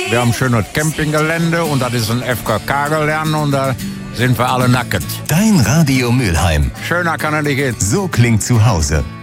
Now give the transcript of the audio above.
Wir haben ein schönes Campinggelände und das ist ein FKK-Gelände und da sind wir alle nackt. Dein Radio Mülheim. Schöner kann er nicht gehen. So klingt zu Hause.